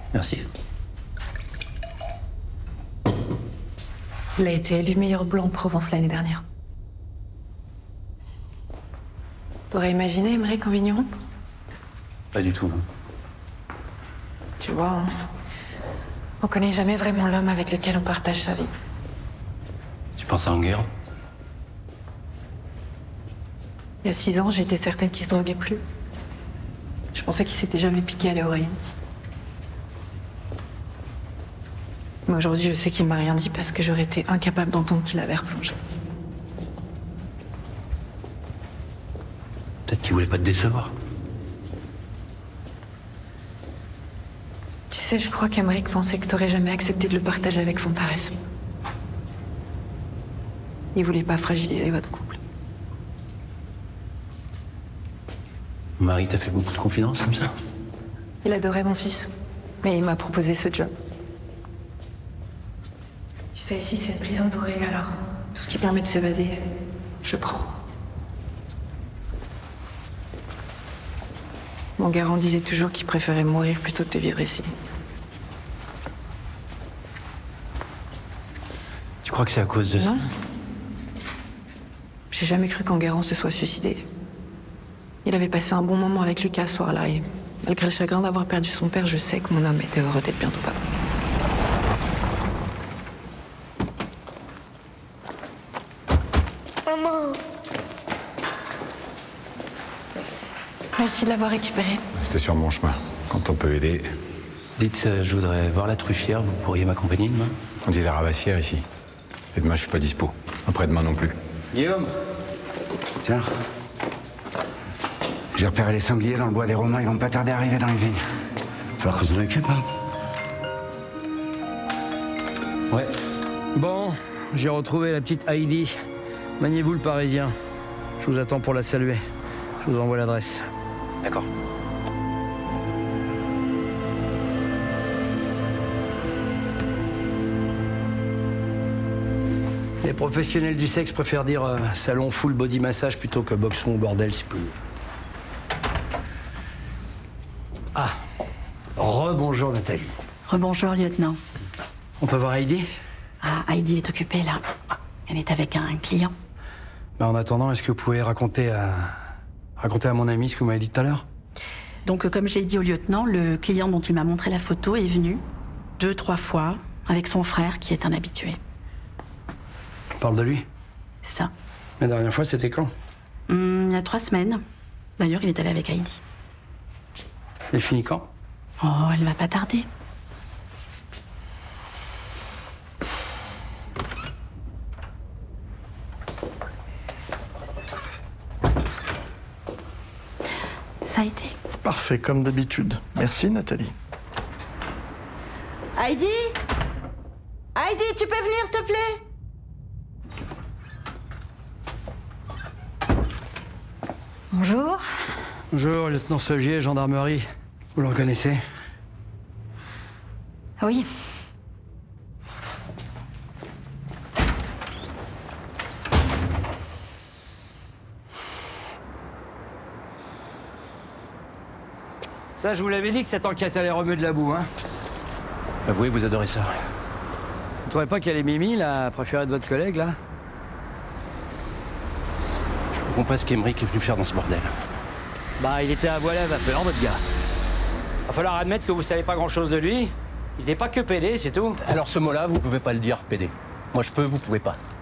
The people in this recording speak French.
Merci. Il a été élu meilleur blanc de Provence l'année dernière. T'aurais imaginé Émeric en vigneron? Pas du tout. Tu vois, on connaît jamais vraiment l'homme avec lequel on partage sa vie. Tu penses à Enguerrand? Il y a 6 ans, j'étais certaine qu'il se droguait plus. Je pensais qu'il s'était jamais piqué à l'héroïne. Mais aujourd'hui, je sais qu'il m'a rien dit parce que j'aurais été incapable d'entendre qu'il avait replongé. Peut-être qu'il voulait pas te décevoir. Tu sais, je crois qu'Émeric pensait que t'aurais jamais accepté de le partager avec Fontarès. Il voulait pas fragiliser votre couple. Marie t'a fait beaucoup de confidences comme ça? Il adorait mon fils, mais il m'a proposé ce job. Tu sais, ici, c'est une prison dorée, alors tout ce qui permet de s'évader, je prends. Mon garant disait toujours qu'il préférait mourir plutôt que de vivre ici. Tu crois que c'est à cause de ça? Non. J'ai jamais cru qu'Enguerrand se soit suicidé. Il avait passé un bon moment avec Lucas ce soir-là et malgré le chagrin d'avoir perdu son père, je sais que mon homme était heureux d'être bientôt papa. Maman. Merci de l'avoir récupéré. C'était sur mon chemin. Quand on peut aider, Dites, je voudrais voir la truffière, vous pourriez m'accompagner demain? on dit la rabassière ici. Et demain, je suis pas dispo. Après-demain non plus. Guillaume. Tiens. J'ai repéré les sangliers dans le bois des Romains, ils vont pas tarder à arriver dans les vignes. Falloir qu'on s'en occupe, hein. Ouais. Bon, j'ai retrouvé la petite Heidi. Maniez-vous le Parisien. Je vous attends pour la saluer. Je vous envoie l'adresse. D'accord. Les professionnels du sexe préfèrent dire salon full body massage plutôt que boxon ou bordel, c'est plus... Ah, rebonjour Nathalie. Rebonjour, lieutenant. On peut voir Heidi? Ah, Heidi est occupée, là. Elle est avec un client. En attendant, est-ce que vous pouvez raconter à mon ami ce que vous m'avez dit tout à l'heure? Donc, comme j'ai dit au lieutenant, le client dont il m'a montré la photo est venu 2-3 fois avec son frère, qui est un habitué. On parle de lui? C'est ça. La dernière fois, c'était quand? Il y a 3 semaines. D'ailleurs, il est allé avec Heidi. Elle finit quand? Oh, elle va pas tarder. Ça a été. Parfait, comme d'habitude. Merci, Nathalie. Heidi. Heidi, tu peux venir, s'il te plaît? Bonjour. Bonjour, lieutenant Saugier, gendarmerie. Vous le reconnaissez? Oui. Ça, je vous l'avais dit que cette enquête allait remuer de la boue, hein? Avouez, vous adorez ça. Vous trouvez pas qu'elle est Mimi, la préférée de votre collègue, là? Je comprends pas ce qu'Émeric est venu faire dans ce bordel. Bah, il était à voile à vapeur, votre gars. Va falloir admettre que vous savez pas grand-chose de lui. Il était pas que PD, c'est tout. Alors ce mot-là, vous pouvez pas le dire, PD. Moi je peux, vous pouvez pas.